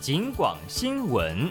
警广新闻。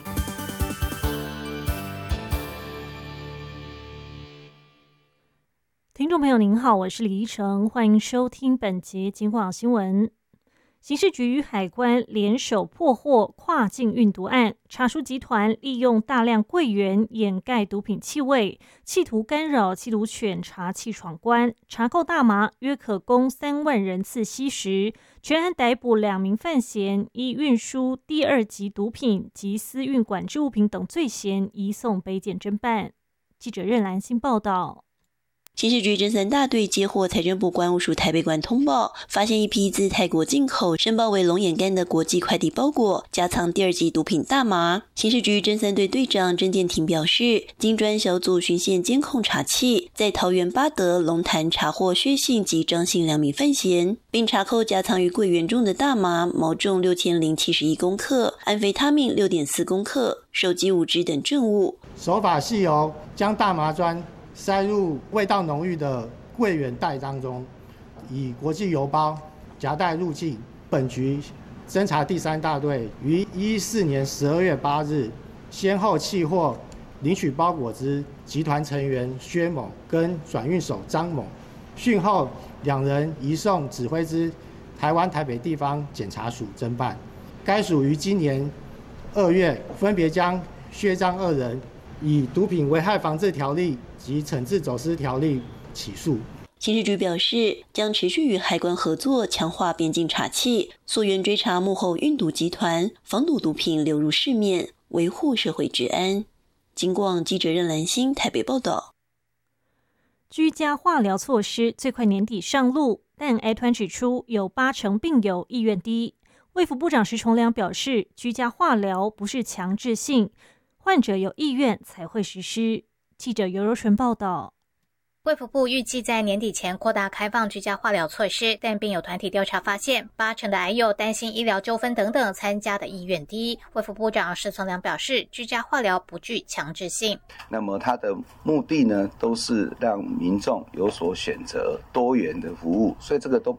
听众朋友您好，我是李依晨，欢迎收听本节警广新闻。刑事局与海关联手破获跨境运毒案，查出集团利用大量柜员掩盖毒品气味，企图干扰缉毒犬查缉闯关，查扣大麻约可供3万人次吸食。全案逮捕2名犯嫌，依运输第2级毒品及私运管制物品等罪嫌，移送北检侦办。记者任兰心报道。 刑事局侦3大队接获财政部关务署台北馆通报，发现一批自泰国进口、申报为龙眼干的国际快递包裹，夹藏第2级毒品大麻。刑事局侦3队队长郑建庭表示，经专小组循线监控查缉，在桃园八德、龙潭查获薛姓及张姓2名犯嫌，并查扣夹藏于柜员中的大麻，毛重6071公克，安非他命6.4公克，手机5支等证物。 手法细由将大麻砖塞入味道浓郁的柜员袋当中，以国际邮包夹带入境。本局侦查第3大队于2014年12月8日，先后契获领取包裹之集团成员薛某跟转运手张某，讯后2人移送指挥之台湾台北地方检察署侦办。该署于今年2月分别将薛张2人以毒品危害防治条例及惩治走私条例起诉。 刑事局表示，将持续与海关合作，强化边境查缉，溯源追查幕后运毒集团，防堵毒品流入市面，维护社会治安。警广记者任兰心台北报道。 居家化疗措施最快年底上路，但癌团指出有80%病友意愿低。卫福部长石崇良表示，居家化疗不是强制性，患者有意愿才会实施。记者尤柔纯报道。 卫福部预计在年底前扩大开放居家化疗措施，但病友团体调查发现，80%的癌友担心医疗纠纷等等，参加的意愿低。卫福部长石崇良表示，居家化疗不具强制性。 那么它的目的呢，都是让民众有所选择，多元的服务，所以这个都